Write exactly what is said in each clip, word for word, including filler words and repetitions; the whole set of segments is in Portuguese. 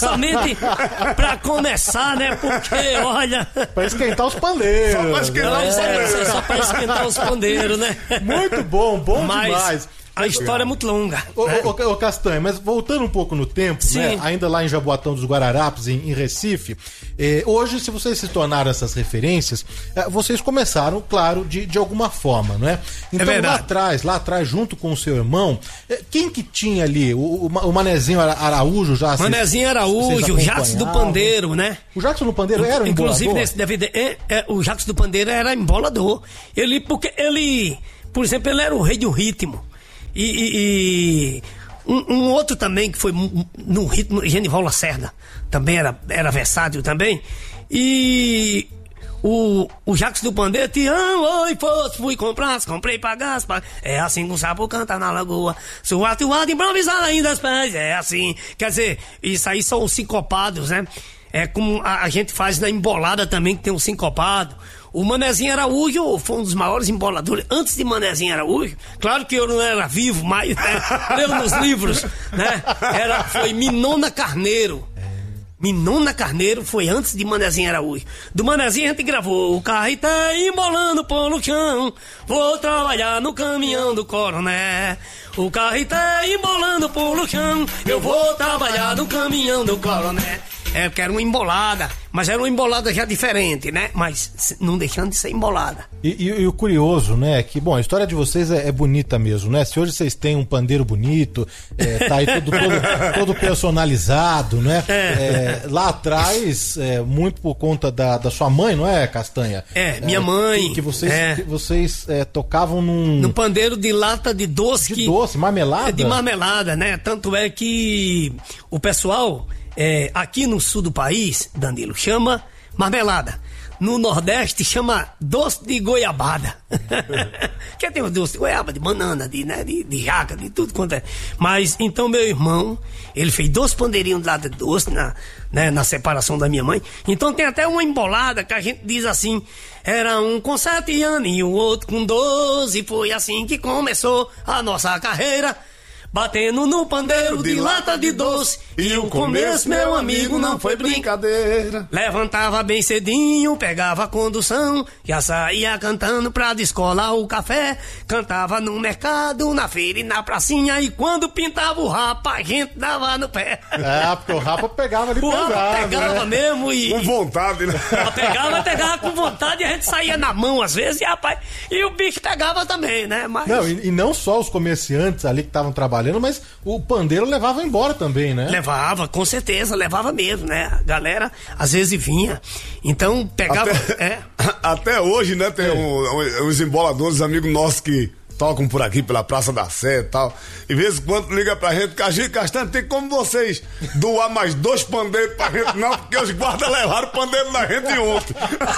somente pra começar, né? Porque, olha... Pra esquentar os pandeiros. Só pra esquentar é, os pandeiros. É, só pra esquentar os pandeiros, né? Muito bom, bom Mas demais. A história é muito longa. Ô, né? ô, ô, Castanha, mas voltando um pouco no tempo, né? Ainda lá em Jaboatão dos Guararapes, em, em Recife, eh, hoje, se vocês se tornaram essas referências, eh, vocês começaram, claro, de, de alguma forma, né? Então, é lá atrás, lá atrás, junto com o seu irmão, eh, quem que tinha ali? O, o, o Manezinho Araújo já... Manezinho Araújo, o Jacques do Pandeiro, né? O Jacques do Pandeiro era um Inclusive, embolador? nesse D V D, é, é, o Jacques do Pandeiro era embolador. Ele, porque ele, por exemplo, ele era o rei do ritmo. E, e, e um, um outro também que foi no ritmo, Genival Lacerda, também era, era versátil também. E o, o Jacques do Pandeiro tinha, oi, fosse, fui comprar, comprei pra Gaspar. É assim que o sapo canta na lagoa. Sou atuado, improvisado ainda as pés. É assim. Quer dizer, isso aí são os sincopados, né? É como a, a gente faz na embolada também, que tem um sincopado. O Manezinho Araújo foi um dos maiores emboladores. Antes de Manezinho Araújo, claro que eu não era vivo, mas né, leu nos livros, né? Era, foi Minona Carneiro. Minona Carneiro foi antes de Manezinho Araújo. Do Manezinho a gente gravou o carro tá embolando pelo chão. Vou trabalhar no caminhão do coronel. O carro tá embolando pelo chão. Eu vou trabalhar no caminhão do coronel. É, porque era uma embolada, mas era uma embolada já diferente, né? Mas não deixando de ser embolada. E, e, e o curioso, né, que, bom, a história de vocês é, é bonita mesmo, né? Se hoje vocês têm um pandeiro bonito, é, tá aí todo, todo, todo personalizado, né? É. É, lá atrás, é, muito por conta da, da sua mãe, não é, Castanha? É, minha mãe. Que, que vocês, é. que vocês é, tocavam num... No pandeiro de lata de doce. De que, doce, marmelada? De marmelada, né? Tanto é que o pessoal... É, aqui no sul do país, Danilo, chama marmelada. No Nordeste chama doce de goiabada. Que tem o doce de goiaba, de banana, de, né, de, de jaca, de tudo quanto é. Mas então meu irmão, ele fez dois pandeirinhos de lata de doce na, né, na separação da minha mãe. Então tem até uma embolada que a gente diz assim: era um com sete anos e o outro com doze. Foi assim que começou a nossa carreira. Batendo no pandeiro de lata de doce. E o começo, meu amigo, não foi brincadeira. Levantava bem cedinho, pegava a condução, já saía cantando pra descolar o café. Cantava no mercado, na feira e na pracinha. E quando pintava o rapa, a gente dava no pé. É, porque o rapa pegava ali o pesado, rapa pegava, né? Mesmo e... Com vontade, né? Pegava, pegava com vontade e a gente saía na mão às vezes, e rapaz, e o bicho pegava também, né? Mas... Não, e, e não só os comerciantes ali que estavam trabalhando, mas o pandeiro levava embora também, né? Levava, com certeza, levava mesmo, né? A galera às vezes vinha, então pegava... Até, é. até hoje, né, tem é. um, uns emboladores, amigos nossos que tocam por aqui, pela Praça da Sé e tal. E de vez em quando liga pra gente, Caxi Castanho, tem como vocês doar mais dois pandeiros pra gente? Não, porque os guardas levaram o pandeiro da gente ontem.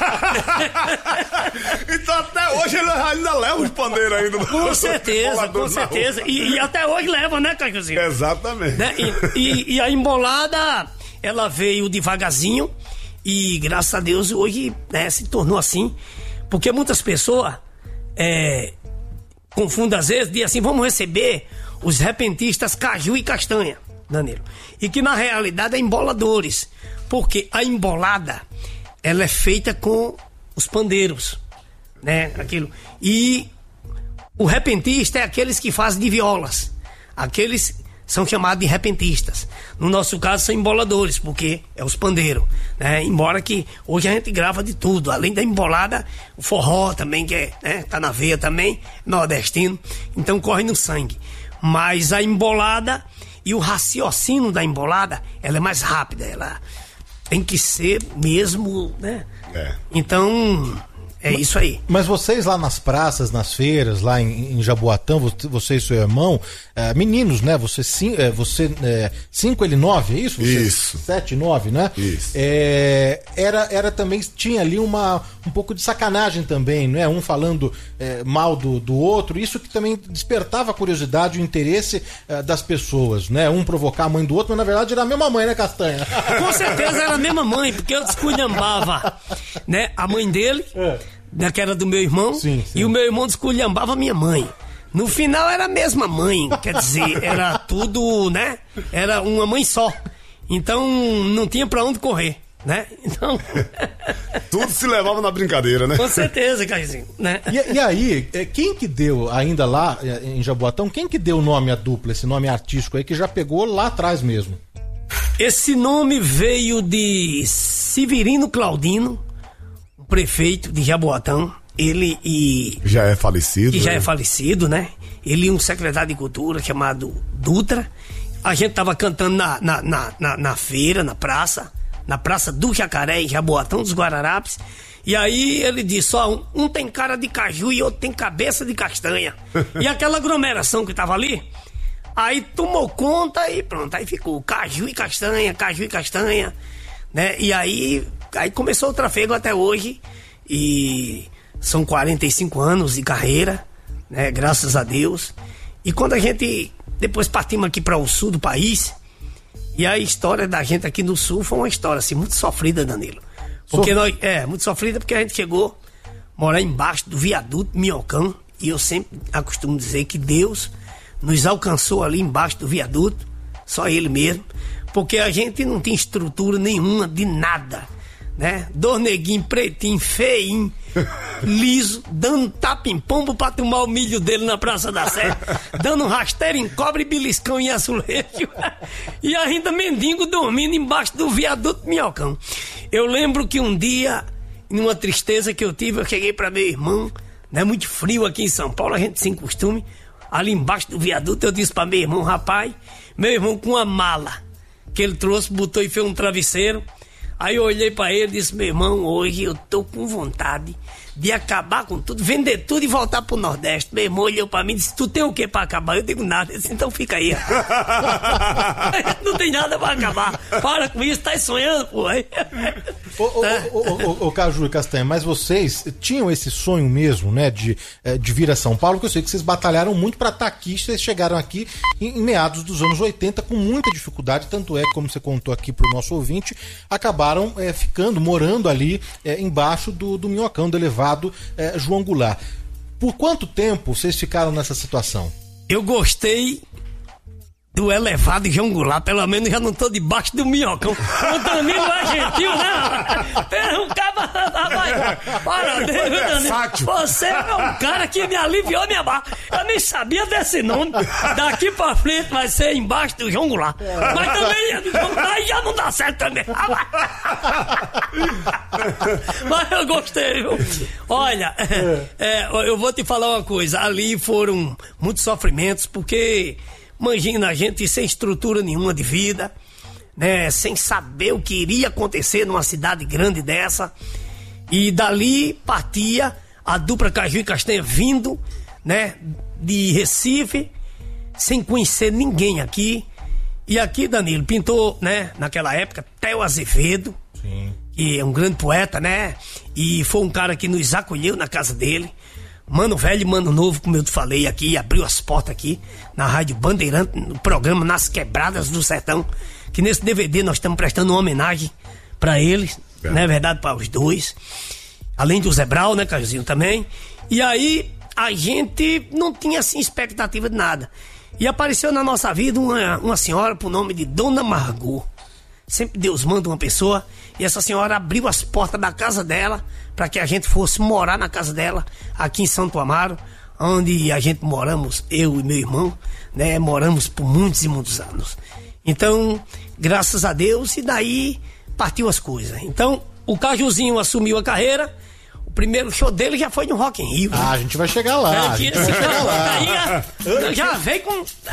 Então até hoje ele ainda leva os pandeiros ainda. Com certeza, com certeza. E, e até hoje leva, né, Caxi? Exatamente. Né? E, e, e a embolada, ela veio devagarzinho e graças a Deus hoje, né, se tornou assim. Porque muitas pessoas... É, confundo às vezes, diz assim, vamos receber os repentistas caju e castanha, Danilo. E que na realidade é emboladores, porque a embolada, ela é feita com os pandeiros, né, aquilo. E o repentista é aqueles que fazem de violas, aqueles são chamados de repentistas. No nosso caso são emboladores, porque é os pandeiros, né? Embora que hoje a gente grava de tudo, além da embolada, o forró também, que é, né, tá na veia também, nordestino, então corre no sangue. Mas a embolada e o raciocínio da embolada, ela é mais rápida, ela tem que ser mesmo, né? É. Então... é isso aí. Mas vocês lá nas praças, nas feiras, lá em, em Jaboatão, você e seu irmão, é, meninos, né? Você, sim, é, você é, cinco, ele nove, é isso? Você, isso. Sete, nove, né? Isso. É, era, era também, tinha ali uma, um pouco de sacanagem também, né? Um falando é, mal do, do outro, isso que também despertava a curiosidade e o interesse é, das pessoas, né? Um provocar a mãe do outro, mas na verdade era a mesma mãe, né, Castanha? Com certeza era a mesma mãe, porque eu desculhambava, né? A mãe dele... É. Né, que era do meu irmão, sim, sim. E o meu irmão desculhambava a minha mãe. No final era a mesma mãe, quer dizer, era tudo, né? Era uma mãe só. Então não tinha pra onde correr, né? Então... Tudo se levava na brincadeira, né? Com certeza, Caizinho, né? E, e aí, quem que deu, ainda lá em Jaboatão, quem que deu o nome à dupla, esse nome artístico aí que já pegou lá atrás mesmo? Esse nome veio de Severino Claudino, o prefeito de Jaboatão. Ele e... Já é falecido. Que já né? é falecido, né? Ele e um secretário de cultura chamado Dutra. A gente tava cantando na, na, na, na, na feira, na praça, na Praça do Jacaré, em Jaboatão dos Guararapes. E aí ele disse, ó, um, um tem cara de caju e outro tem cabeça de castanha. E aquela aglomeração que tava ali, aí tomou conta e pronto, aí ficou caju e castanha, caju e castanha, né? E aí, aí começou o trafego até hoje e... São quarenta e cinco anos de carreira, né? Graças a Deus. E quando a gente depois partimos aqui para o sul do país, e a história da gente aqui no sul foi uma história assim, muito sofrida, Danilo. Porque nós, é, muito sofrida porque a gente chegou a morar embaixo do viaduto Minhocão, e eu sempre acostumo dizer que Deus nos alcançou ali embaixo do viaduto, só Ele mesmo, porque a gente não tinha estrutura nenhuma de nada, né? Dois neguinhos, pretinho, feinho, liso, dando tapa em pombo pra tomar o milho dele na Praça da Sé, dando rasteiro em cobre, beliscão em azulejo, e ainda mendigo dormindo embaixo do viaduto Minhocão. Eu lembro que um dia, numa tristeza que eu tive, eu cheguei pra meu irmão, né? Muito frio aqui em São Paulo, a gente sem costume, ali embaixo do viaduto, eu disse pra meu irmão, rapaz, meu irmão com uma mala que ele trouxe, botou e fez um travesseiro. Aí eu olhei pra ele e disse, meu irmão, hoje eu tô com vontade de acabar com tudo, vender tudo e voltar pro Nordeste. Meu irmão olhou pra mim e disse, tu tem o que pra acabar? Eu digo nada. Ele disse, então fica aí. Não tem nada pra acabar. Para com isso, tá sonhando, pô. Ô, ô, ô, ô, ô, Caju e Castanha, mas vocês tinham esse sonho mesmo, né, de, de vir a São Paulo, porque eu sei que vocês batalharam muito pra estar aqui, vocês chegaram aqui em, em meados dos anos oitenta com muita dificuldade, tanto é, como você contou aqui pro nosso ouvinte, acabaram é, ficando, morando ali é, embaixo do, do Minhocão, do elevado é, João Goulart. Por quanto tempo vocês ficaram nessa situação? Eu gostei do elevado João Goulart, pelo menos já não tô debaixo do Minhocão. O Danilo é gentil, né? Pera, um caba, rapaz. Parabéns, Danilo. Você é um cara que me aliviou minha barra. Eu nem sabia desse nome. Daqui pra frente vai ser embaixo do João Goulart. Mas também, aí já não dá certo também. Mas eu gostei, viu? Olha, é, eu vou te falar uma coisa. Ali foram muitos sofrimentos, porque... Imagina a gente sem estrutura nenhuma de vida, né? Sem saber o que iria acontecer numa cidade grande dessa. E dali partia a dupla Caju e Castanha vindo, né? De Recife, sem conhecer ninguém aqui. E aqui, Danilo, pintou, né? Naquela época, Theo Azevedo, sim, que é um grande poeta, né? E foi um cara que nos acolheu na casa dele. Mano velho e mano novo, como eu te falei aqui, abriu as portas aqui na Rádio Bandeirante, no programa Nas Quebradas do Sertão, que nesse D V D nós estamos prestando uma homenagem pra eles, é. Não é verdade, para os dois, além do Zé Brau, né, Cajuzinho, também. E aí a gente não tinha assim expectativa de nada, e apareceu na nossa vida uma, uma senhora por nome de Dona Margot. Sempre Deus manda uma pessoa, e essa senhora abriu as portas da casa dela para que a gente fosse morar na casa dela aqui em Santo Amaro, onde a gente moramos, eu e meu irmão, né, moramos por muitos e muitos anos. Então, graças a Deus, e daí partiu as coisas. Então, o Cajuzinho assumiu a carreira. O primeiro show dele já foi no Rock in Rio. Ah, né? A gente vai chegar lá. É, a gente vai chegar lá. Aí, já veio com